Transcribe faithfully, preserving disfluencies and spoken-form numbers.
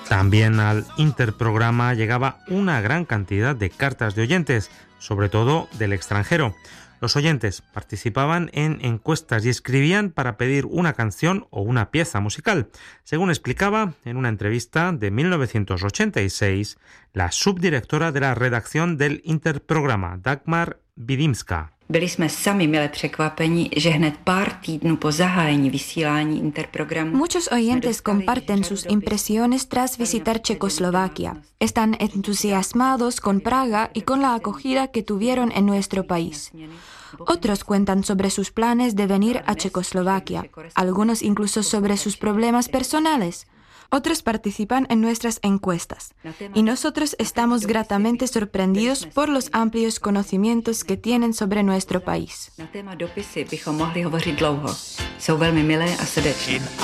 También al interprograma llegaba una gran cantidad de cartas de oyentes, sobre todo del extranjero. Los oyentes participaban en encuestas y escribían para pedir una canción o una pieza musical, según explicaba en una entrevista de mil novecientos ochenta y seis la subdirectora de la redacción del interprograma, Dagmar Vidimská. Byli jsme sami mile překvapeni, že hned pár týdnů po zahájení vysílání interprogramu. Muchos oyentes comparten sus impresiones tras visitar Checoslovaquia. Están entusiasmados con Praga y con la acogida que tuvieron en nuestro país. Otros cuentan sobre sus planes de venir a Checoslovaquia, algunos incluso sobre sus problemas personales. Otros participan en nuestras encuestas y nosotros estamos gratamente sorprendidos por los amplios conocimientos que tienen sobre nuestro país. Na téma dopisy bychom mohli hovořit dlouho. Jsou velmi milé a srdečné.